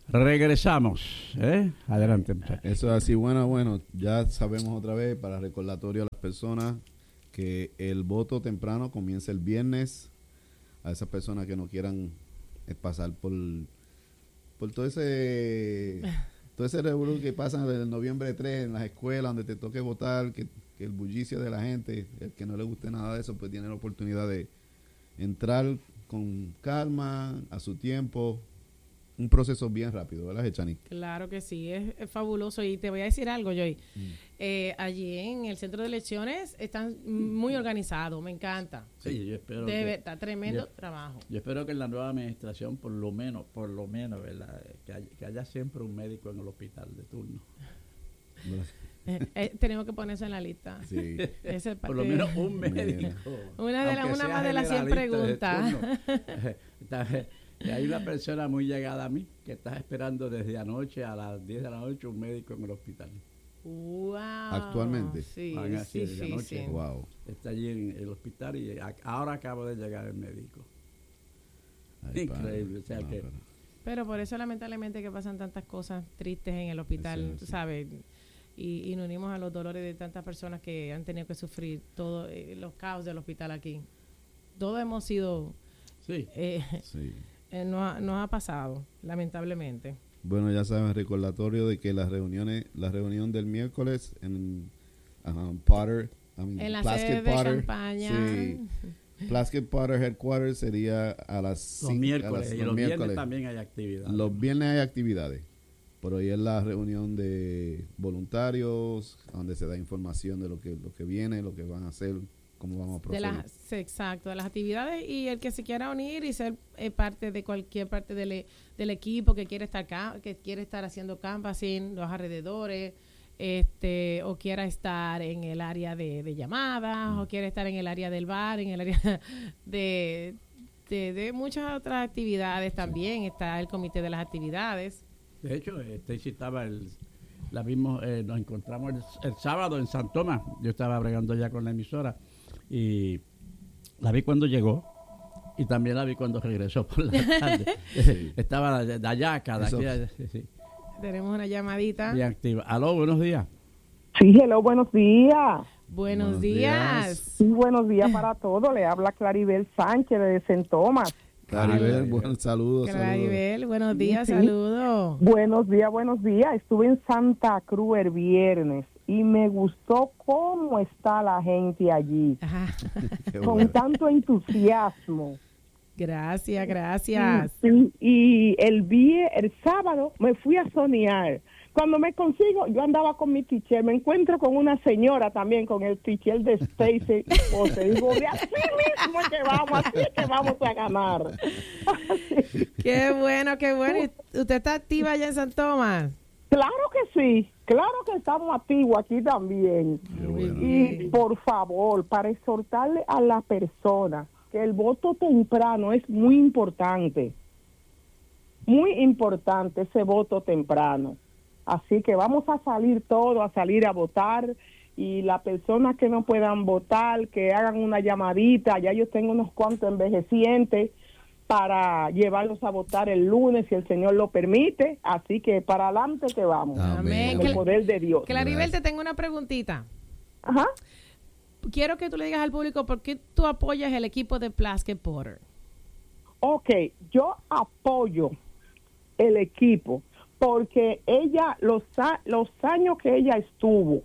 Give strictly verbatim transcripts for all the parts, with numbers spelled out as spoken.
Regresamos. ¿eh? Adelante, muchachos. Eso es así. Bueno, bueno, ya sabemos otra vez, para recordatorio a las personas, que el voto temprano comienza el viernes. A esas personas que no quieran eh, pasar por, por todo ese todo ese revolú que pasa el noviembre tres en las escuelas, donde te toque votar, que, que el bullicio de la gente, el que no le guste nada de eso, pues tiene la oportunidad de entrar con calma, a su tiempo. Un proceso bien rápido, ¿verdad, Echani? Claro que sí, es, es fabuloso. Y te voy a decir algo, Joy. Mm. Eh, allí en el centro de elecciones están muy organizados, me encanta. Sí, yo espero Debe, que, está tremendo yo, trabajo. Yo espero que en la nueva administración, por lo menos, por lo menos, ¿verdad? Que haya, que haya siempre un médico en el hospital de turno. Eh, eh, tenemos que ponerse en la lista. Sí. Ese por lo menos un médico. Una de la, una más de las cien preguntas. Hay una persona muy llegada a mí que está esperando desde anoche a las diez de la noche un médico en el hospital. Wow. Actualmente. Sí, Van sí, desde sí, anoche. sí. Wow. Está allí en el hospital y a, ahora acabo de llegar el médico. Ay, increíble. Padre. O sea No, que, pero... pero por eso lamentablemente que pasan tantas cosas tristes en el hospital, sí, sí. ¿sabes? Y, y nos unimos a los dolores de tantas personas que han tenido que sufrir todos eh, los caos del hospital aquí. Todos hemos sido... Sí. Eh, sí. Eh, no ha, no ha pasado, lamentablemente. Bueno, ya saben, recordatorio de que las reuniones, la reunión del miércoles en um, Potter, I mean, en la Plaskett sede de Potter, campaña. Sí, Plaskett Potter Headquarters sería a las los cinco, miércoles, a las, y los los miércoles. viernes también hay actividades. Los viernes hay actividades. Por hoy es la reunión de voluntarios, donde se da información de lo que, lo que viene, lo que van a hacer, cómo vamos a proceder. De las, sí, exacto, de las actividades, y el que se quiera unir y ser eh, parte de cualquier parte del, e, del equipo que quiere estar que quiere estar haciendo canvassing, los alrededores, este o quiera estar en el área de, de llamadas, mm. o quiere estar en el área del bar, en el área de, de, de muchas otras actividades también. Está el comité de las actividades. De hecho, Stacy estaba el... La vimos, eh, nos encontramos el, el sábado en San Tomás. Yo estaba bregando ya con la emisora y la vi cuando llegó y también la vi cuando regresó por la tarde. Sí. Estaba de allá acá, de aquí. Sí, sí. Tenemos una llamadita. Bien activa. Aló, buenos días. Sí, hello, buenos días. Buenos, buenos días. días. Sí, buenos días para todos. Le habla Claribel Sánchez de San Tomás. Claribel, buenos saludos. Claribel, buenos días, sí, sí. saludos. Buenos días, buenos días. Estuve en Santa Cruz el viernes y me gustó cómo está la gente allí. Con bueno. tanto entusiasmo. Gracias, gracias. Sí, y el vier, el sábado me fui a soñar. Cuando me consigo, yo andaba con mi teacher, me encuentro con una señora también, con el teacher de Stacy, o te digo, de así mismo que vamos, así que vamos a ganar. Qué bueno, qué bueno. ¿Y usted está activa allá en San Tomás? Claro que sí, claro que estamos activos aquí también. Bueno. Y por favor, para exhortarle a la persona que el voto temprano es muy importante, muy importante ese voto temprano. Así que vamos a salir todos, a salir a votar, y las personas que no puedan votar, que hagan una llamadita. Ya yo tengo unos cuantos envejecientes para llevarlos a votar el lunes, si el Señor lo permite. Así que para adelante que vamos. Amén. Con el poder de Dios. Claribel, te tengo una preguntita. Ajá. Quiero que tú le digas al público por qué tú apoyas el equipo de Plaskett Potter. Ok, yo apoyo el equipo porque ella, los, los años que ella estuvo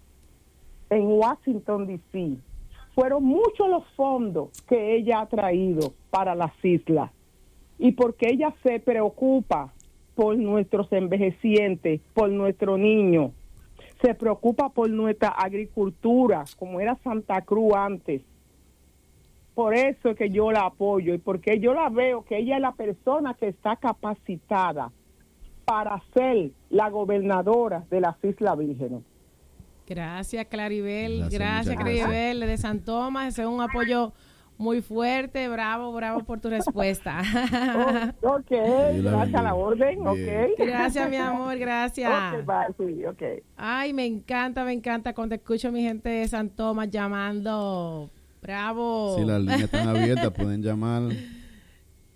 en Washington, D C, fueron muchos los fondos que ella ha traído para las islas, y porque ella se preocupa por nuestros envejecientes, por nuestros niños, se preocupa por nuestra agricultura, como era Santa Cruz antes. Por eso es que yo la apoyo, y porque yo la veo que ella es la persona que está capacitada para ser la gobernadora de las Islas Vírgenes. Gracias, Claribel. Gracias, Gracias, Claribel, de San Tomás. Ese es un apoyo muy fuerte. Bravo, bravo por tu respuesta. Oh, ok, gracias a la orden. Okay. Gracias, mi amor, gracias. Okay, bye, sí, okay. Ay, me encanta, me encanta cuando escucho a mi gente de San Tomás llamando. Bravo. Si las líneas están abiertas, pueden llamar.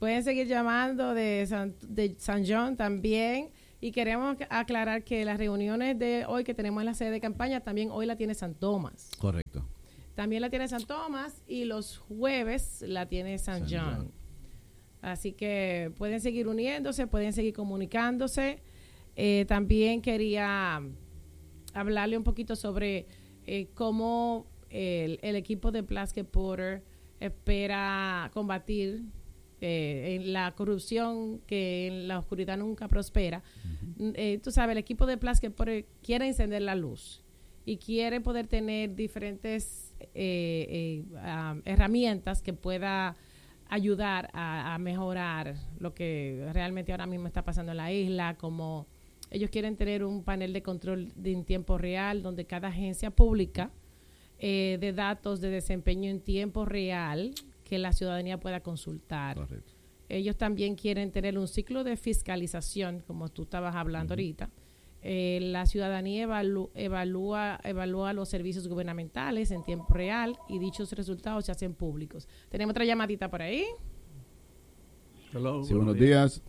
pueden seguir llamando de San, de San John también. Y queremos aclarar que las reuniones de hoy que tenemos en la sede de campaña, también hoy la tiene San Tomás. Correcto. También la tiene San Tomás y los jueves la tiene San, San John. John. Así que pueden seguir uniéndose, pueden seguir comunicándose. Eh, también quería hablarle un poquito sobre eh, cómo el, el equipo de Plaskett Porter espera combatir eh, en la corrupción que en la oscuridad nunca prospera. Uh-huh. Eh, tú sabes, el equipo de Plaskett Porter quiere encender la luz y quiere poder tener diferentes eh, eh, um, herramientas que pueda ayudar a, a mejorar lo que realmente ahora mismo está pasando en la isla, como ellos quieren tener un panel de control de, en tiempo real donde cada agencia pública eh, de datos de desempeño en tiempo real que la ciudadanía pueda consultar. Correcto. Ellos también quieren tener un ciclo de fiscalización, como tú estabas hablando uh-huh. ahorita. Eh, la ciudadanía evalu- evalúa, evalúa los servicios gubernamentales en tiempo real y dichos resultados se hacen públicos. Tenemos otra llamadita por ahí. Hello, sí, buenos días.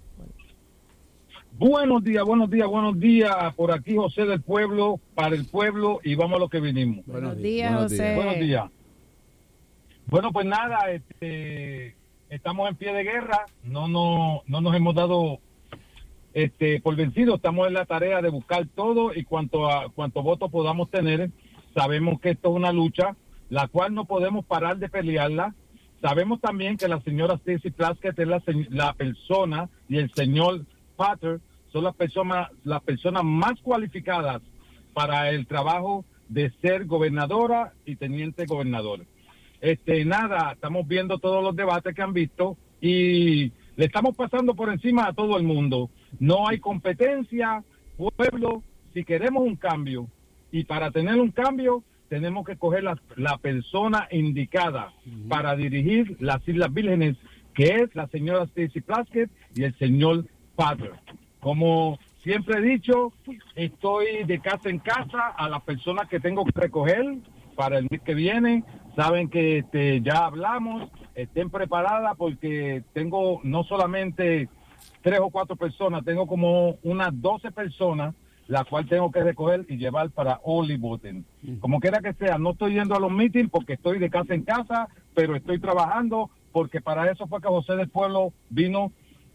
Buenos días, buenos días, buenos días. Por aquí José del Pueblo, para el pueblo, y vamos a lo que vinimos. Buenos días, buenos José. Días. Buenos días. Bueno, pues nada, este, estamos en pie de guerra, no, no, no nos hemos dado este, por vencido, estamos en la tarea de buscar todo y cuanto a cuanto votos podamos tener. Sabemos que esto es una lucha, la cual no podemos parar de pelearla. Sabemos también que la señora Stacey Plaskett es la, la persona y el señor Potter son las personas, las personas más cualificadas para el trabajo de ser gobernadora y teniente gobernador. Este, nada, estamos viendo todos los debates que han visto y le estamos pasando por encima a todo el mundo. No hay competencia, pueblo, si queremos un cambio y para tener un cambio tenemos que coger la, la persona indicada uh-huh. para dirigir las Islas Vírgenes, que es la señora Stacey Plaskett y el señor Potter. Como siempre he dicho, estoy de casa en casa a las personas que tengo que recoger para el mes que viene. Saben que este, ya hablamos, estén preparadas porque tengo no solamente tres o cuatro personas, tengo como unas doce personas, la cual tengo que recoger y llevar para early voting. Uh-huh. Como quiera que sea, no estoy yendo a los meetings porque estoy de casa en casa, pero estoy trabajando porque para eso fue que José del Pueblo vino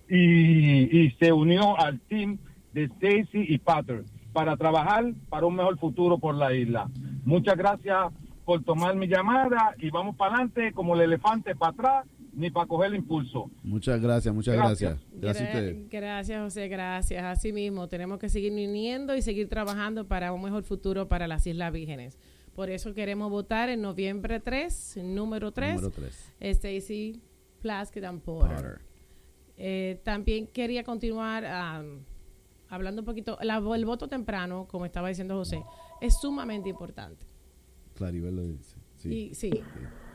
y, y se unió al team de Stacey y Potter para trabajar para un mejor futuro por la isla. Muchas gracias por tomar mi llamada y vamos para adelante como el elefante para atrás ni para coger el impulso. Muchas gracias, muchas gracias. Gracias, gracias a ustedes. Gracias, José, gracias. Así mismo, tenemos que seguir uniendo y seguir trabajando para un mejor futuro para las Islas Vírgenes. Por eso queremos votar en noviembre tres, número tres, Stacey Plaskett and Porter. Porter. Eh, también quería continuar um, hablando un poquito, la, el voto temprano, como estaba diciendo José, es sumamente importante. Claribel lo dice. Sí. Y, sí. sí.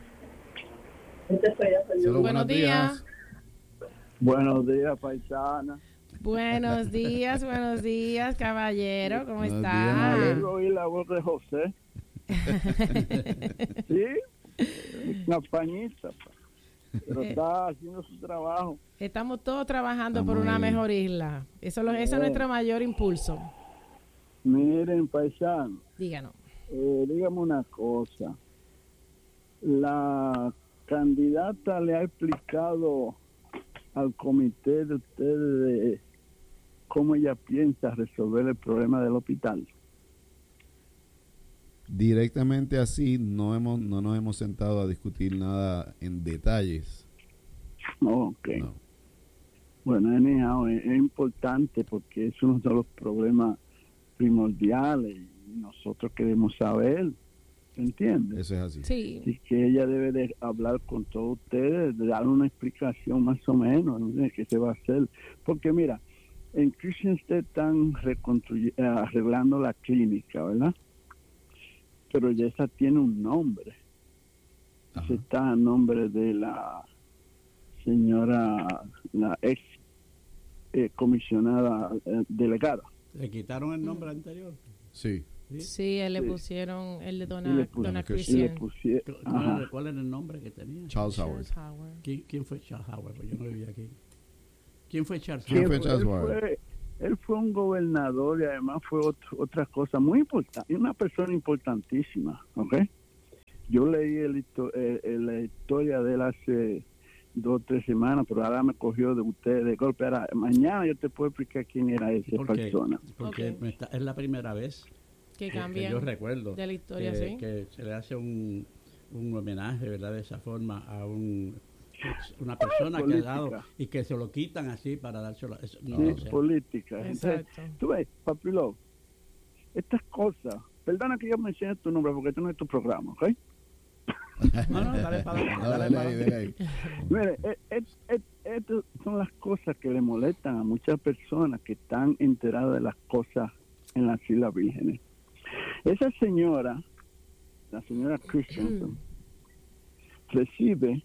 Buenos, buenos días. días. Buenos días, paisana. Buenos días, buenos días, caballero. ¿Cómo buenos está? Me alegro oír la voz de José. Sí, campañita, pero eh, está haciendo su trabajo. Estamos todos trabajando estamos por una ahí. Mejor isla. Eso, lo, eso eh. es nuestro mayor impulso. Miren, paisano. Díganos. Eh, dígame una cosa. La candidata le ha explicado al comité de ustedes de cómo ella piensa resolver el problema del hospital. Directamente así no hemos no nos hemos sentado a discutir nada en detalles. Ok. No. Bueno, anyhow, es, es importante porque es uno de los problemas primordiales y nosotros queremos saber, ¿entiendes? Eso es así. Sí. Y que ella debe de hablar con todos ustedes, de dar una explicación más o menos, ¿no? ¿Qué se va a hacer? Porque mira, en Christian State están arreglando la clínica, ¿verdad? Pero ya esa tiene un nombre. Ese está a nombre de la señora, la ex eh, comisionada eh, delegada. ¿Le quitaron el nombre anterior? Sí. ¿sí? Sí, él le Sí. pusieron el de Y Donna, le pus- Donna y le Christian. pusieron, ¿Cuál ajá. era, cuál era el nombre que tenía? Charles Howard. Charles Howard. ¿Quién, quién fue Charles Howard? Pues yo no vivía aquí. ¿Quién fue Charles ¿Quién Howard? fue Él Charles Howard? fue- Él fue un gobernador y además fue otro- otra cosa muy importante, y una persona importantísima, ¿ok? Yo leí el, histo- eh, eh, la historia de él hace dos o tres semanas, pero ahora me cogió de usted de golpe. Ahora, mañana yo te puedo explicar quién era esa ¿Por qué? persona. Porque Ok. me está- es la primera vez Que que, que cambian yo recuerdo de la historia, que, sí. que se le hace un, un homenaje, ¿verdad? De esa forma a un una persona que ha dado Política. y que se lo quitan así para dárselo. Eso, no, Sí, o sea, política. Entonces, Exacto. tú ves, Papilo, estas cosas, perdona que yo mencione tu nombre porque esto no es tu programa, ¿ok? no, no, dale para adelante, No, dale dale para ahí, adelante. dale ahí. Mire, eh, eh, eh, estas son las cosas que le molestan a muchas personas que están enteradas de las cosas en las Islas Vírgenes. Esa señora, la señora Christensen, recibe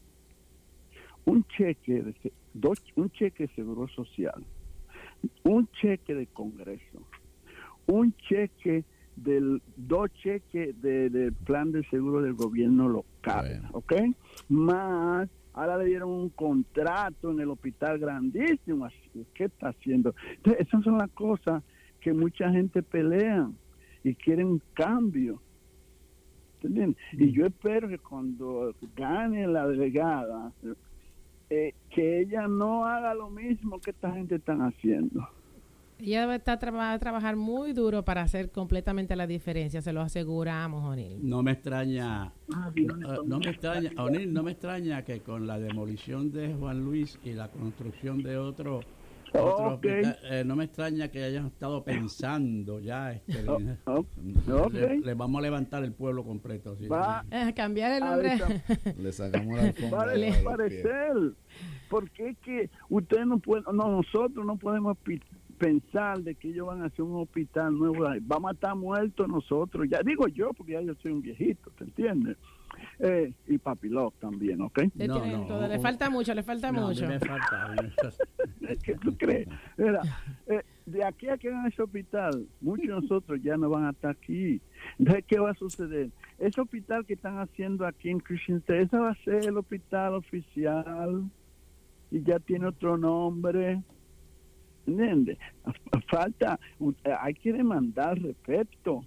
un cheque de se- dos, un cheque de seguro social, un cheque de Congreso, un cheque del dos cheques de- del plan de seguro del gobierno local, Bueno. ¿ok? Más ahora le dieron un contrato en el hospital grandísimo. así, ¿Qué está haciendo? Entonces, esas son las cosas que mucha gente pelea y quieren un cambio. ¿Entienden? Y yo espero que cuando gane la delegada, eh, que ella no haga lo mismo que esta gente están haciendo. Ella debe estar tra- va a trabajar muy duro para hacer completamente la diferencia, se lo aseguramos, O'Neill. No me extraña, no, no me extraña, O'Neill, no me extraña que con la demolición de Juan Luis y la construcción de otro, otro Ok. hospital, eh, no me extraña que hayan estado pensando ya, este, Oh, le, oh, ok. le vamos a levantar el pueblo completo. Sí, Va sí. Eh, cambiar el a nombre. desa- Le sacamos la alfombra. va a de los pies. desaparecer. Porque es que ustedes no pueden, no, nosotros no podemos pi- pensar de que ellos van a hacer un hospital nuevo. ahí. Vamos a estar muertos nosotros. Ya digo yo, porque ya yo soy un viejito, ¿te entiendes? Eh, y Papi Love también, ¿ok? Le, No, tienen no, todo. Le un- falta mucho, le falta No, a mí mucho. me falta, a mí me falta. ¿Qué tú crees? Mira, eh, de aquí a que hagan ese hospital, muchos de nosotros ya no van a estar aquí. Entonces, ¿qué va a suceder? Ese hospital que están haciendo aquí en Christian State, ese va a ser el hospital oficial y ya tiene otro nombre. ¿Entiendes? Falta, hay que demandar respeto.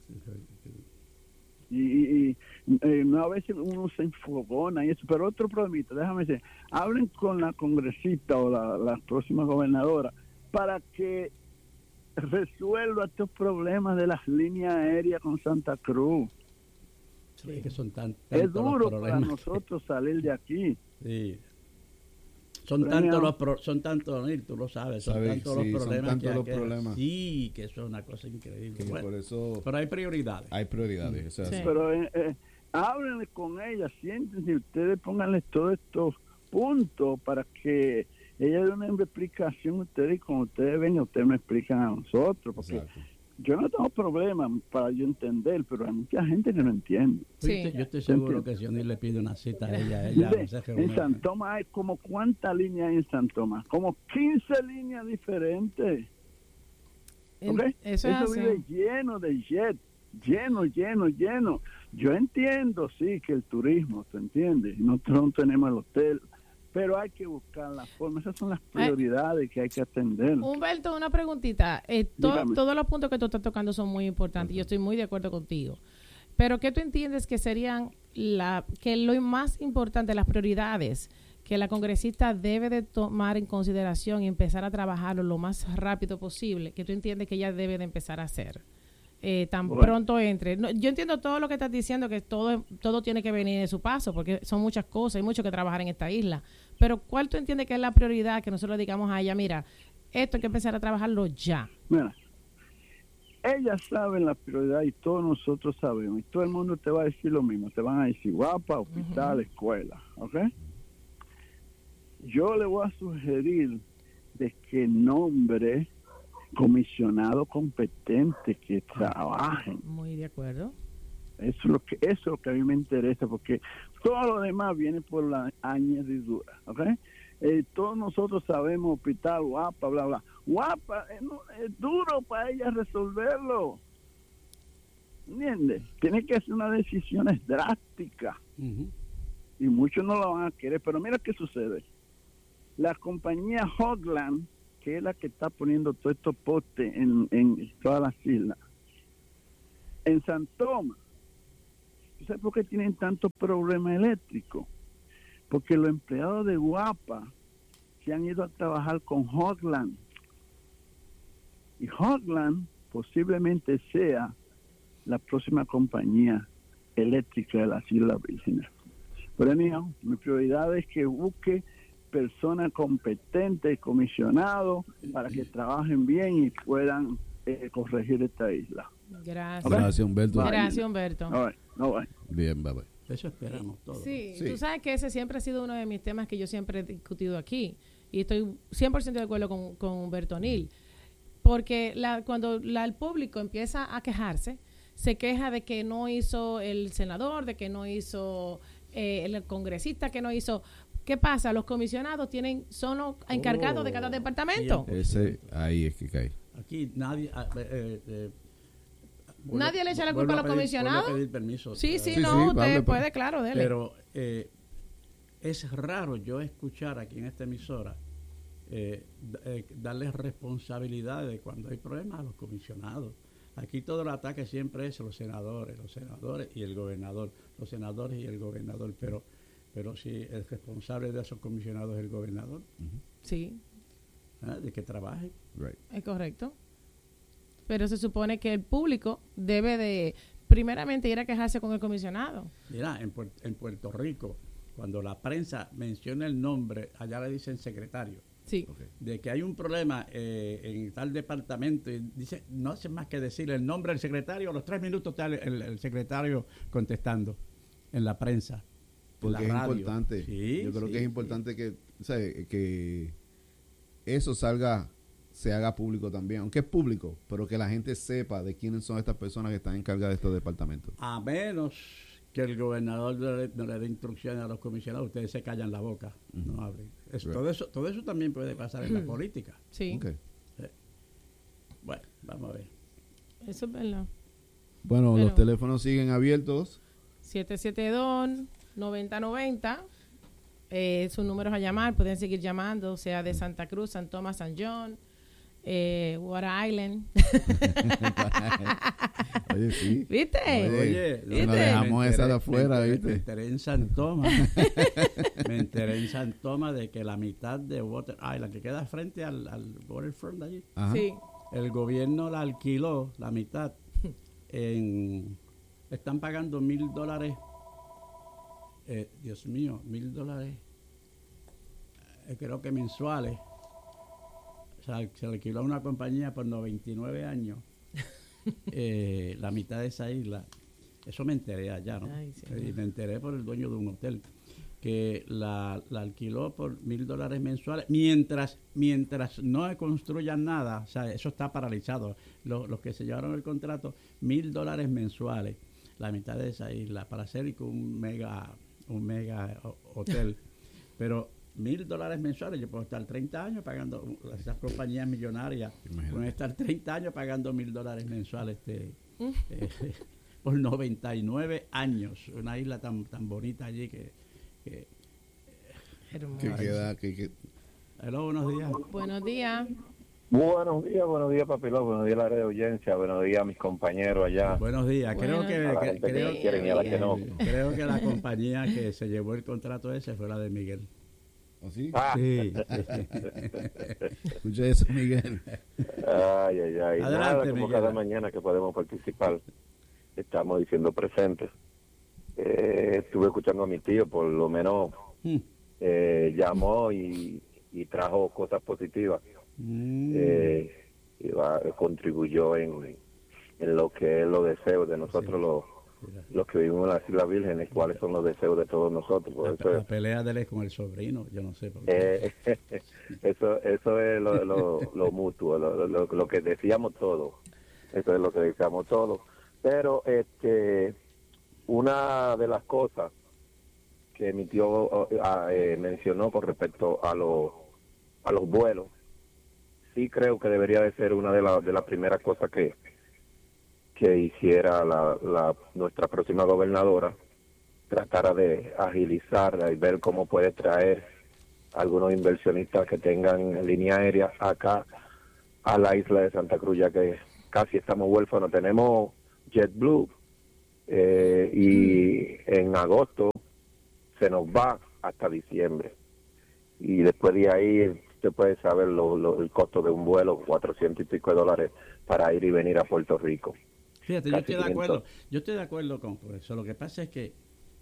Y, y, y, eh, no, a veces uno se enfogona y eso, pero otro problemita, déjame decir, hablen con la congresista o la, la próxima gobernadora para que resuelva estos problemas de las líneas aéreas con Santa Cruz. Sí, que son tan, Es tantos los duro para problemas que- nosotros salir de aquí. Sí. Son Premio. tantos los pro- son tantos, O'Neill, tú lo sabes, son Sabes, tantos sí, los son problemas tantos que, los que- problemas. sí, que eso es una cosa increíble. Que Bueno, por eso pero hay prioridades. hay prioridades. O sea, Sí. Pero eh, eh, háblenle con ella, siéntense, ustedes pónganle todos estos puntos para que ella dé una explicación a ustedes y cuando ustedes vengan, ustedes me explican a nosotros, porque exacto. yo no tengo problema para yo entender, pero hay mucha gente que no entiende. Sí. Yo, yo estoy seguro que si O'Neill le pide una cita a ella, ella Mire, no se en reúne. San Tomás hay como cuántas líneas hay en San Tomás, como quince líneas diferentes. En- ¿ok? Eso es así. vive lleno de jet, lleno, lleno, lleno. Yo entiendo, sí, que el turismo, ¿te entiendes? Nosotros no tenemos el hotel, pero hay que buscar la forma. Esas son las prioridades que hay que atender. Humberto, una preguntita. Eh, to- Dígame. todos los puntos que tú estás tocando son muy importantes. Yo estoy muy de acuerdo contigo. Pero ¿qué tú entiendes que serían la que lo más importante, las prioridades que la congresista debe de tomar en consideración y empezar a trabajarlo lo más rápido posible? Que tú entiendes que ella debe de empezar a hacer eh, tan Bueno. pronto entre. No, yo entiendo todo lo que estás diciendo, que todo todo tiene que venir de su paso, porque son muchas cosas, hay mucho que trabajar en esta isla. Pero ¿cuál tú entiendes que es la prioridad que nosotros le digamos a ella, mira, esto hay que empezar a trabajarlo ya? Mira, ellas saben la prioridad y todos nosotros sabemos. Y todo el mundo te va a decir lo mismo. Te van a decir guapa, hospital, escuela. ¿Ok? Yo le voy a sugerir de que nombre comisionado competente que trabajen. Muy de acuerdo. Eso es lo que eso es lo que a mí me interesa, porque todo lo demás viene por la añadidura, ¿ok? Eh, todos nosotros sabemos hospital, guapa, bla, bla. Guapa, es, no- es duro para ella resolverlo. ¿entiendes? Tiene que hacer unas decisiones drásticas. Ujú. Y muchos no lo van a querer, pero mira qué sucede. La compañía Hogland, que es la que está poniendo todos estos postes en, en todas las islas, en San Tomás, ¿tú sabes por qué tienen tantos problemas eléctricos? Porque los empleados de Guapa se han ido a trabajar con Hogland. Y Hogland posiblemente sea la próxima compañía eléctrica de las Islas Vírgenes. Pero anyhow, mi prioridad es que busque personas competentes, comisionados, para que trabajen bien y puedan eh, corregir esta isla. Gracias. Gracias, Humberto. Gracias, Humberto. All right, all right. Bien, bye bye. Eso esperamos todos. Sí, Sí. tú sabes que ese siempre ha sido uno de mis temas que yo siempre he discutido aquí. Y estoy cien por ciento de acuerdo con, con Humberto O'Neill. Porque la, cuando la, el público empieza a quejarse, se queja de que no hizo el senador, de que no hizo eh, el congresista, que no hizo... ¿Qué pasa? Los comisionados tienen son los encargados Oh, de cada departamento. bien. Ese, ahí es que cae. Aquí nadie... ah, eh, eh, vuelvo- Nadie le echa la vuelvo culpa a los pedir- comisionados. vuelvo a pedir permiso. Sí, sí, Sí, no, sí, usted hable, pues. puede, claro, dele. Pero eh, es raro yo escuchar aquí en esta emisora eh, d- eh, darles responsabilidades de cuando hay problemas a los comisionados. Aquí todo el ataque siempre es los senadores, los senadores y el gobernador, los senadores y el gobernador, pero pero si el responsable de esos comisionados es el gobernador, Sí, ¿eh? De que trabaje. Right. es correcto. Pero se supone que el público debe de, primeramente, ir a quejarse con el comisionado. Mira, en, Puer- en Puerto Rico, cuando la prensa menciona el nombre, allá le dicen secretario. Sí. Okay. De que hay un problema eh, en tal departamento y dice, no hace más que decir el nombre del secretario, a los tres minutos está el, el- el secretario contestando en la prensa. en Porque la es radio. importante. Sí, Yo creo sí, que es sí. importante que, o sea, que eso salga, se haga público también, aunque es público, pero que la gente sepa de quiénes son estas personas que están encargadas de estos departamentos. A menos que el gobernador no le, no le dé instrucciones a los comisionados, ustedes se callan la boca, no hablen. Eso- Right. todo, eso, todo eso también puede pasar en la política. Sí, Okay. Bueno, vamos a ver. eso es verdad. Bueno, Pero- los teléfonos siguen abiertos. siete siete dos, nueve cero nueve cero eh, sus números a llamar, pueden seguir llamando, sea de Santa Cruz, San Tomás, San John, eh, Water Island. Oye, sí. ¿Viste? Oye, ¿viste? nos dejamos me esa de enteré- afuera, me enteré- ¿viste? Me enteré en San Tomás. me enteré en San Tomás de que la mitad de Water Island, que queda frente al, al waterfront de allí, Ajá. Sí. el gobierno la alquiló, la mitad, en, están pagando mil dólares, eh, Dios mío, mil dólares, eh, creo que mensuales. O sea, se le alquiló a una compañía por noventa y nueve años, eh, la mitad de esa isla. Eso me enteré allá, ¿no? Ay, sí. Y me enteré por el dueño de un hotel, que la, la alquiló por mil dólares mensuales, mientras mientras no construyan nada, o sea, eso está paralizado. Los, los que se llevaron el contrato, mil dólares mensuales, la mitad de esa isla, para hacer un mega, un mega ho- hotel. Pero mil dólares mensuales, yo puedo estar treinta años pagando, esas compañías millonarias Imagínate. pueden estar treinta años pagando mil dólares mensuales este, Mm. eh, por noventa y nueve años, una isla tan tan bonita allí que, que Hermoso. Que queda, que, que- hello, buenos días. Buenos días. Buenos días, buenos días, Papilón, buenos días a la red de audiencia, buenos días a mis compañeros allá. Buenos días. Creo Buenos que, días. A la que- gente que creo, me quieren y a la que no. creo que la compañía que se llevó el contrato ese fue la de Miguel. ¿Oh, sí? Ah, Sí. Escucha eso, Miguel. ay, ay, ay. Adelante, Nada, como Miguel. cada mañana que podemos participar, estamos diciendo presentes. Eh, estuve escuchando a mi tío, por lo menos Mm. eh, llamó y, y trajo cosas positivas. Mm. Eh, y va- contribuyó en, en lo que es los deseos de nosotros, los, los que vivimos en las Islas Vírgenes, cuáles son los deseos de todos nosotros. Por La, eso la es- pelea de él es con el sobrino, yo no sé por qué. Eh, eso eso es lo, lo, lo mutuo, lo, lo, lo que decíamos todos. Eso es lo que decíamos todos. Pero este una de las cosas que mi tío eh, eh, mencionó con respecto a los a los vuelos, sí creo que debería de ser una de las de las primeras cosas que que hiciera la, la nuestra próxima gobernadora, tratara de agilizarla y ver cómo puede traer algunos inversionistas que tengan línea aérea acá a la isla de Santa Cruz, ya que casi estamos huérfanos. Tenemos JetBlue eh, y en agosto se nos va hasta diciembre. Y después de ahí usted puede saber lo, lo, el costo de un vuelo, cuatrocientos y pico de dólares para ir y venir a Puerto Rico. Fíjate, yo estoy de acuerdo, yo estoy de acuerdo con eso. Lo que pasa es que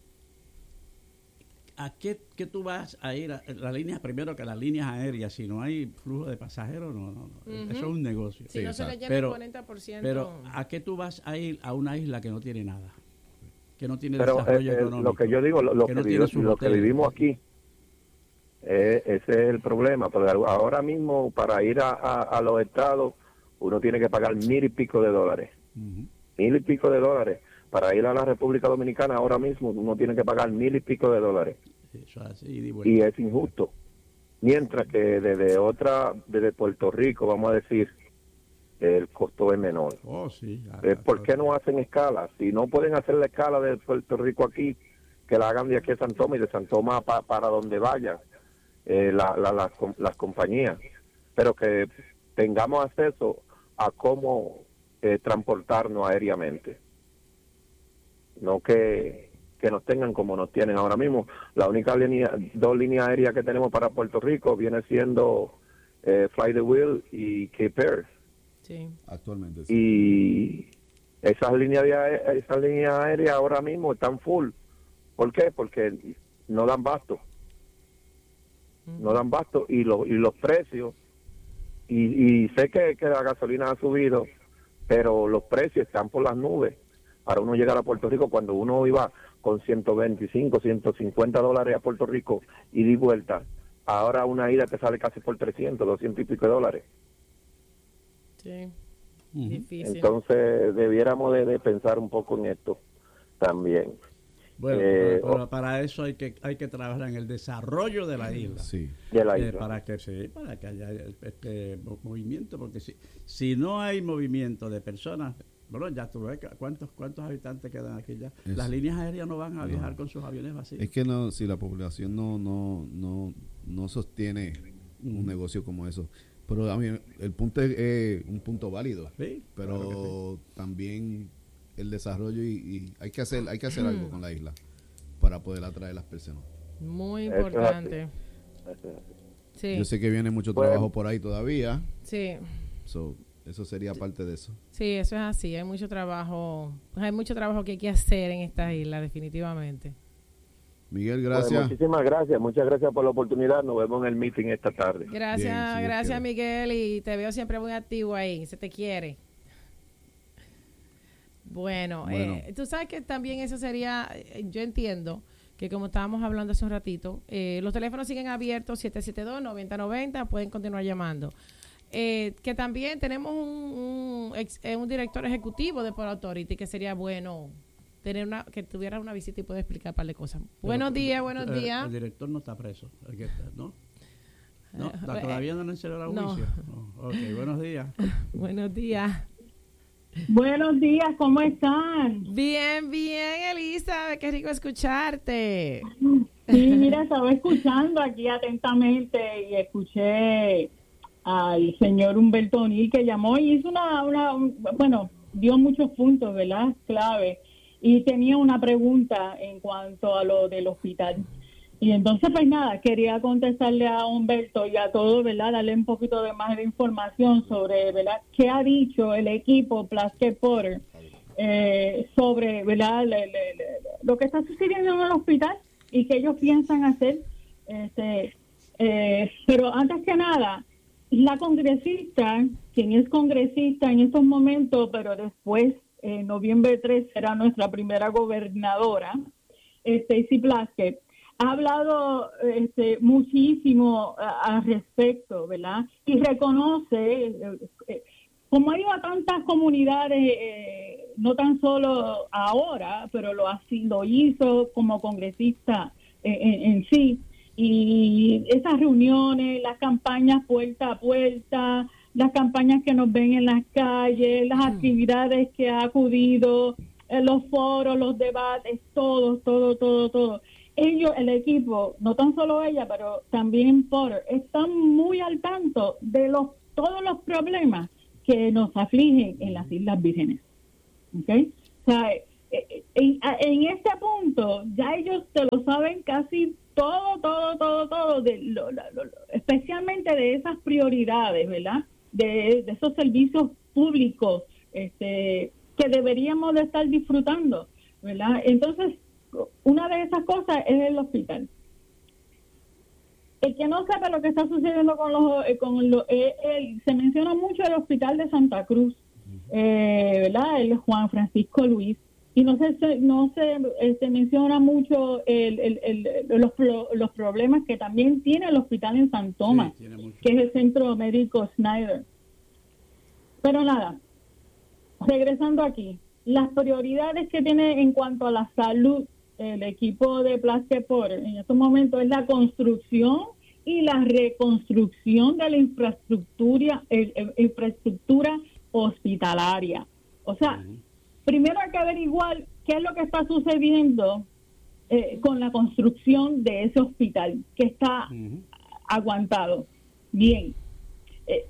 ¿a qué, qué tú vas a ir a las líneas primero que las líneas aéreas? Si no hay flujo de pasajeros, no, no, no. Uh-huh. Eso es un negocio. Si sí, no se le llena pero, el cuarenta por ciento. Pero ¿a qué tú vas a ir a una isla que no tiene nada? Que no tiene pero, desarrollo eh, económico. Lo que yo digo, lo, lo, que, no vivo, lo que vivimos aquí, eh, ese es el problema. Porque ahora mismo para ir a, a, a los estados uno tiene que pagar mil y pico de dólares. Uh-huh. Mil y pico de dólares. Para ir a la República Dominicana ahora mismo uno tiene que pagar mil y pico de dólares. Eso es así, y es injusto. Mientras que desde otra, desde Puerto Rico, vamos a decir, el costo es menor. Oh, sí. Ya, eh, ¿Por qué no hacen escala? Si no pueden hacer la escala de Puerto Rico aquí, que la hagan de aquí a San Tomás y de San Tomás pa, para donde vayan eh, la, la, la, las compañías. Pero que tengamos acceso a cómo eh, transportarnos aéreamente. No que... que nos tengan como nos tienen ahora mismo. La única línea, dos líneas aéreas que tenemos para Puerto Rico viene siendo eh, Fly the Wheel y Cape Air. Sí. Actualmente sí. Y esas líneas de esas líneas aéreas ahora mismo están full. ¿Por qué? Porque no dan basto. Uh-huh. No dan basto y, lo, y los precios, y, y sé que, que la gasolina ha subido, pero los precios están por las nubes. Para uno llegar a Puerto Rico, cuando uno iba con ciento veinticinco, ciento cincuenta dólares a Puerto Rico y di vuelta, ahora una ida te sale casi por trescientos, doscientos y pico de dólares. Sí, uh-huh. Difícil. Entonces debiéramos de, de pensar un poco en esto también. Bueno, eh, pero, pero para eso hay que hay que trabajar en el desarrollo de la isla. Sí. De la isla. Eh, para que sí, para que haya este movimiento, porque si si no hay movimiento de personas, bueno, ya tú ves cuántos cuántos habitantes quedan aquí ya. Eso. Las líneas aéreas no van a viajar no. con sus aviones vacíos. Es que no, si la población no no no no sostiene mm. un negocio como eso. Pero a mí el punto es eh, un punto válido. Sí, pero claro sí. También el desarrollo y, y hay que hacer hay que hacer algo con la isla para poder atraer a las personas. Muy importante. Sí. Yo sé que viene mucho trabajo bueno. por ahí todavía. Sí. So, eso sería parte de eso. Sí, eso es así. Hay mucho trabajo, hay mucho trabajo que hay que hacer en esta isla, definitivamente. Miguel, gracias. Bueno, muchísimas gracias. Muchas gracias por la oportunidad. Nos vemos en el meeting esta tarde. Gracias, Bien, sí, gracias Miguel. Y te veo siempre muy activo ahí. Se te quiere. Bueno, bueno. Eh, tú sabes que también eso sería, yo entiendo que como estábamos hablando hace un ratito, eh, los teléfonos siguen abiertos, siete siete dos, nueve cero nueve cero, pueden continuar llamando. Eh, que también tenemos un, un, ex, eh, un director ejecutivo de Port Authority que sería bueno tener una que tuviera una visita y poder explicar un par de cosas. Pero, buenos días, buenos eh, días. El director no está preso, el que está, ¿no? No, eh, todavía no le encerró la juicio. No. Ok, buenos días. Buenos días. Buenos días, ¿cómo están? Bien, bien, Elisa, qué rico escucharte. Sí, mira, estaba escuchando aquí atentamente y escuché al señor Humberto O'Neill que llamó y hizo una, una un, bueno, dio muchos puntos, ¿verdad? Clave. Y tenía una pregunta en cuanto a lo del hospital. Y entonces, pues nada, quería contestarle a Humberto y a todos, ¿verdad? Darle un poquito de más de información sobre, ¿verdad? ¿Qué ha dicho el equipo Plasker Porter eh, sobre, ¿verdad? Le, le, le, lo que está sucediendo en el hospital y qué ellos piensan hacer. Este, eh, pero antes que nada, la congresista, quien es congresista en estos momentos, pero después, en noviembre tres, será nuestra primera gobernadora, Stacey Plasker, ha hablado este, muchísimo al respecto, ¿verdad? Y reconoce, eh, eh, como ha ido a tantas comunidades, eh, no tan solo ahora, pero lo así lo hizo como congresista eh, en, en sí. Y esas reuniones, las campañas puerta a puerta, las campañas que nos ven en las calles, las actividades que ha acudido, eh, los foros, los debates, todo, todo, todo, todo. Ellos, el equipo, no tan solo ella, pero también Potter, están muy al tanto de los todos los problemas que nos afligen en las Islas Vírgenes. ¿Okay? O sea, en, en este punto ya ellos te lo saben casi todo, todo, todo, todo, de lo, lo, lo, especialmente de esas prioridades, ¿verdad? De, de esos servicios públicos este, que deberíamos de estar disfrutando, ¿verdad? Entonces, una de esas cosas es el hospital. El que no sepa lo que está sucediendo con los, con los eh, el, se menciona mucho el hospital de Santa Cruz, eh, ¿verdad? El Juan Francisco Luis, y no se no se, eh, se menciona mucho el, el, el, los los problemas que también tiene el hospital en San Tomás, sí, que es el Centro Médico Snyder. Pero nada, regresando aquí, las prioridades que tiene en cuanto a la salud el equipo de Place Potter en estos momentos es la construcción y la reconstrucción de la infraestructura eh, eh, infraestructura hospitalaria. O sea, uh-huh. primero hay que averiguar qué es lo que está sucediendo eh, con la construcción de ese hospital que está uh-huh. aguantado. Bien. Eh,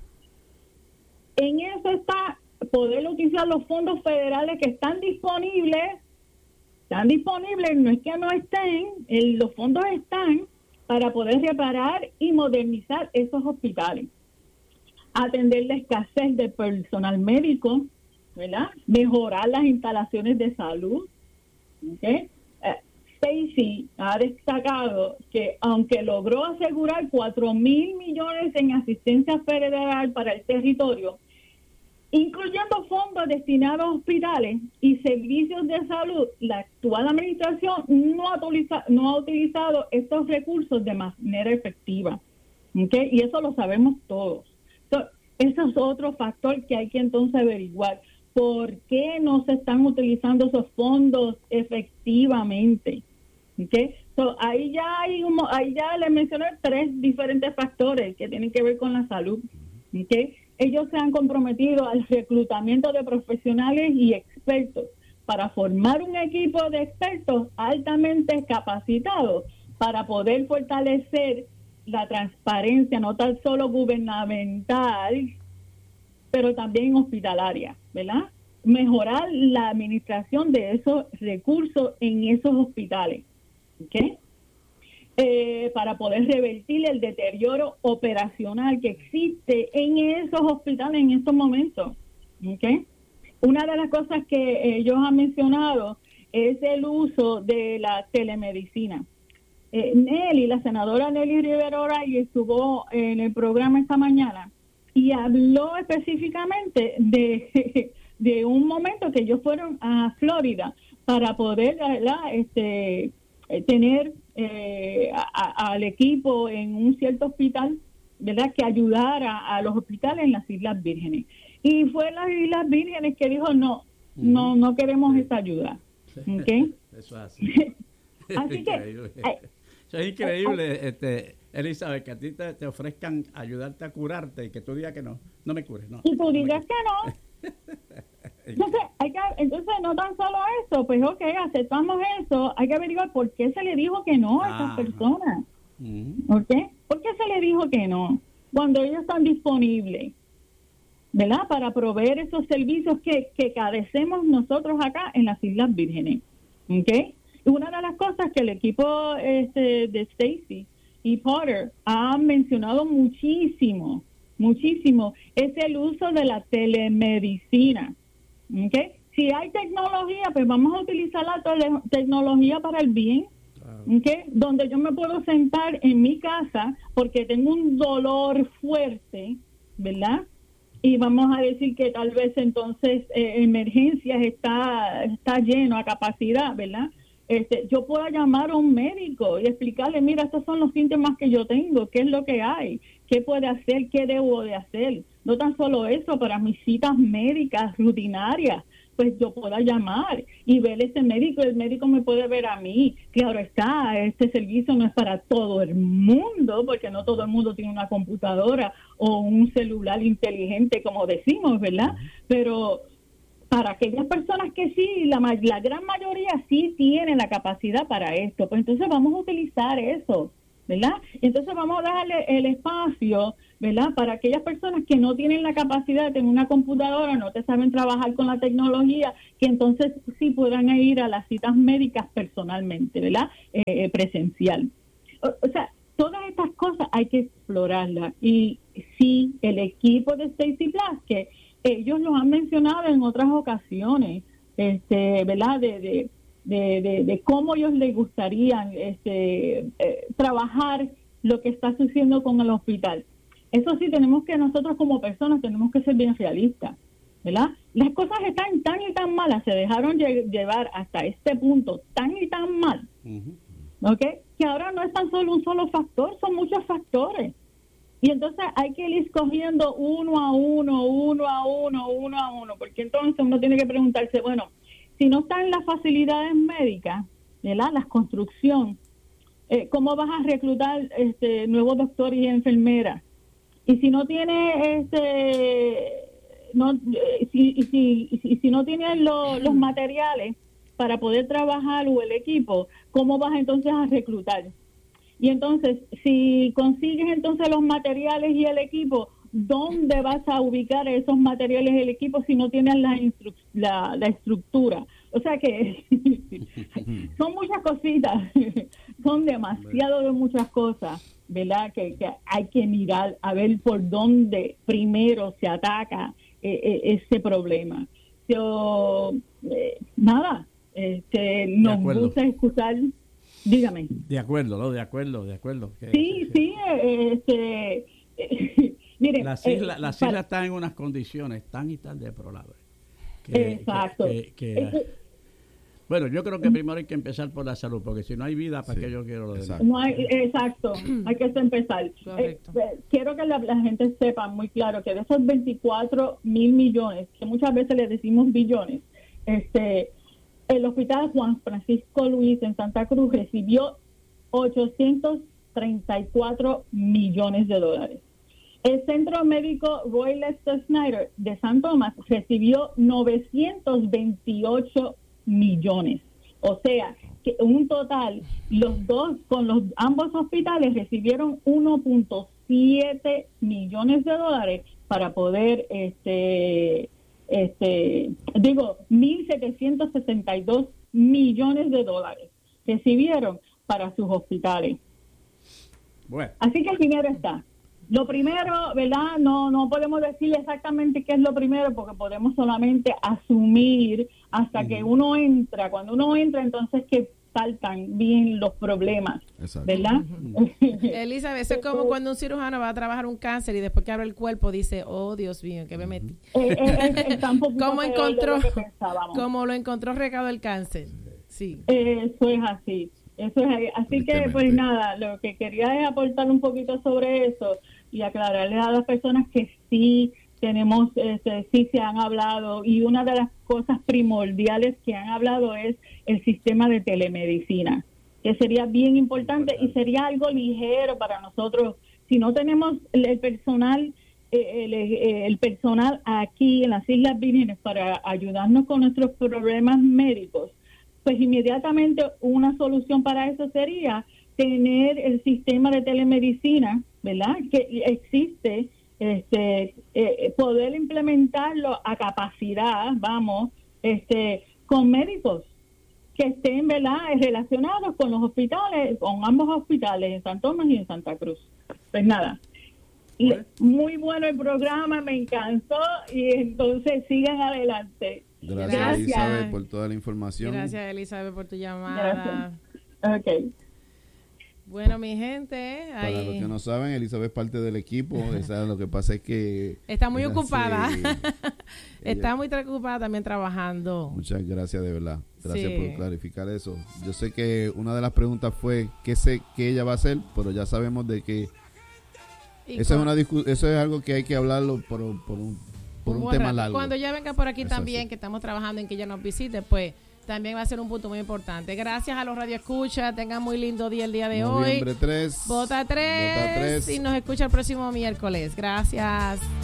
en eso está poder utilizar los fondos federales que están disponibles. Están disponibles, no es que no estén, el, los fondos están para poder reparar y modernizar esos hospitales. Atender la escasez de personal médico, ¿verdad? Mejorar las instalaciones de salud. ¿Okay? Uh, Stacy ha destacado que aunque logró asegurar cuatro mil millones en asistencia federal para el territorio, incluyendo fondos destinados a hospitales y servicios de salud, la actual administración no ha, utiliza, no ha utilizado estos recursos de manera efectiva. ¿Okay? Y eso lo sabemos todos. So, ese es otro factor que hay que entonces averiguar. ¿Por qué no se están utilizando esos fondos efectivamente? ¿Okay? So, ahí ya hay un, ahí ya les mencioné tres diferentes factores que tienen que ver con la salud. ¿Okay? Ellos se han comprometido al reclutamiento de profesionales y expertos para formar un equipo de expertos altamente capacitados para poder fortalecer la transparencia, no tan solo gubernamental, pero también hospitalaria, ¿verdad? Mejorar la administración de esos recursos en esos hospitales, ¿ok? Eh, para poder revertir el deterioro operacional que existe en esos hospitales en estos momentos. ¿Okay? Una de las cosas que ellos han mencionado es el uso de la telemedicina. Eh, Nelly, la senadora Nelly Rivera O'Reilly, estuvo en el programa esta mañana y habló específicamente de, de un momento que ellos fueron a Florida para poder ¿verdad? Este, tener Eh, a, a, al equipo en un cierto hospital, ¿verdad? Que ayudara a los hospitales en las Islas Vírgenes. Y fue las Islas Vírgenes que dijo, no, uh-huh. no no queremos esa ayuda. ¿Okay? Eso es así. Así que... Ay, eso es increíble, ay, este, Elizabeth, que a ti te, te ofrezcan ayudarte a curarte y que tú digas que no, no me cures, no. Y tú no digas que no. Entonces, hay que, entonces, no tan solo eso, pues ok, aceptamos eso, hay que averiguar por qué se le dijo que no a esas ah, personas. Uh-huh. ¿Okay? ¿Por qué se le dijo que no? Cuando ellos están disponibles, ¿verdad? Para proveer esos servicios que, que carecemos nosotros acá en las Islas Vírgenes. ¿Okay? Una de las cosas que el equipo este, de Stacy y Potter han mencionado muchísimo, muchísimo, es el uso de la telemedicina. ¿Okay? Si hay tecnología, pues vamos a utilizar la tele- tecnología para el bien. ¿Okay? Donde yo me puedo sentar en mi casa porque tengo un dolor fuerte, ¿verdad? Y vamos a decir que tal vez entonces eh, emergencias está está lleno a capacidad, ¿verdad? Este, yo puedo llamar a un médico y explicarle, mira, estos son los síntomas que yo tengo, qué es lo que hay, qué puede hacer, qué debo de hacer. No tan solo eso, para mis citas médicas rutinarias, pues yo pueda llamar y ver ese médico, el médico me puede ver a mí. Claro está, este servicio no es para todo el mundo, porque no todo el mundo tiene una computadora o un celular inteligente, como decimos, ¿verdad? Pero para aquellas personas que sí, la, la gran mayoría sí tienen la capacidad para esto, pues entonces vamos a utilizar eso, ¿verdad? Entonces vamos a darle el espacio, ¿verdad? Para aquellas personas que no tienen la capacidad de tener una computadora, no te saben trabajar con la tecnología, que entonces sí puedan ir a las citas médicas personalmente, ¿verdad? Eh, presencial. O, o sea, todas estas cosas hay que explorarlas. Y sí, el equipo de Stacy Plus, que ellos lo han mencionado en otras ocasiones, este, ¿verdad? De, de, de, de, de cómo ellos les gustaría este, eh, trabajar lo que está sucediendo con el hospital. Eso sí, tenemos que nosotros como personas tenemos que ser bien realistas, ¿verdad? Las cosas están tan y tan malas, se dejaron lle- llevar hasta este punto tan y tan mal, uh-huh. ¿ok? Que ahora no es tan solo un solo factor, son muchos factores. Y entonces hay que ir escogiendo uno a uno, uno a uno, uno a uno, porque entonces uno tiene que preguntarse, bueno, si no están las facilidades médicas, ¿verdad? La construcción, eh, ¿cómo vas a reclutar este, nuevos doctores y enfermeras? Y si no tiene este, no, eh, si, si, si, si no tienes lo, los materiales para poder trabajar o el equipo, ¿cómo vas entonces a reclutar? Y entonces, si consigues entonces los materiales y el equipo, ¿dónde vas a ubicar esos materiales y el equipo si no tienes la, instru- la, la estructura? O sea que son muchas cositas, son demasiado de muchas cosas, ¿verdad? Que, que hay que mirar a ver por dónde primero se ataca eh, eh, ese problema. Yo, eh, nada, este, nos gusta escuchar. Dígame. De acuerdo, ¿no? De acuerdo, de acuerdo. Que, sí, sí, este, eh, miren. Las islas, eh, las para, islas están en unas condiciones tan y tan deplorables. Que, exacto. Que, que, que, es que, bueno, yo creo que primero hay que empezar por la salud, porque si no hay vida, ¿para sí, qué yo quiero lo demás? No hay, exacto, hay que empezar. Eh, eh, quiero que la, la gente sepa muy claro que de esos veinticuatro mil millones, que muchas veces le decimos billones, este... el Hospital Juan Francisco Luis en Santa Cruz recibió ochocientos treinta y cuatro millones de dólares. El Centro Médico Roy Lester Snyder de San Tomás recibió novecientos veintiocho millones. O sea, que un total, los dos, con los ambos hospitales recibieron uno punto siete millones de dólares para poder este este digo mil setecientos sesenta y dos millones de dólares recibieron para sus hospitales. Bueno. Así que el dinero está. Lo primero, ¿verdad? No no podemos decirle exactamente qué es lo primero porque podemos solamente asumir hasta uh-huh. que uno entra. Cuando uno entra, entonces que saltan bien los problemas, exacto. ¿Verdad? Uh-huh. Elizabeth, eso es como cuando un cirujano va a trabajar un cáncer y después que abre el cuerpo dice, oh Dios mío, que me metí. Eh, eh, eh, ¿Cómo encontró, cómo lo encontró regado el cáncer? Sí. Eso es así. Eso es así. Así que, pues nada, lo que quería es aportar un poquito sobre eso y aclararle a las personas que sí tenemos, este, sí se han hablado, y una de las cosas primordiales que han hablado es el sistema de telemedicina, que sería bien importante y sería algo ligero para nosotros. Si no tenemos el, el personal, eh, el, el personal aquí en las Islas Vírgenes para ayudarnos con nuestros problemas médicos, pues inmediatamente una solución para eso sería tener el sistema de telemedicina, ¿verdad? Que existe, este, eh, poder implementarlo a capacidad, vamos, este, con médicos que estén, ¿verdad?, relacionados con los hospitales, con ambos hospitales, en San Tomás y en Santa Cruz. Pues nada, bueno. Muy bueno el programa, me encantó, y entonces sigan adelante. Gracias, Gracias. Elizabeth, por toda la información. Gracias, Elizabeth, por tu llamada. Gracias. Ok. Bueno, mi gente, para ahí... los que no saben, Elizabeth es parte del equipo. Esa, lo que pasa es que está muy ocupada. Se, está ella, muy ocupada también trabajando. Muchas gracias, de verdad. Gracias sí. por clarificar eso. Yo sé que una de las preguntas fue qué sé qué ella va a hacer, pero ya sabemos de que eso es una discu- eso es algo que hay que hablarlo por, por un por un, buen tema rato. largo. Cuando ella venga por aquí Eso también, sí. que estamos trabajando en que ella nos visite, pues también va a ser un punto muy importante. Gracias a los radioescuchas, tengan muy lindo día el día de Noviembre hoy. tres. Vota tres, Vota tres. y nos escucha el próximo miércoles. Gracias.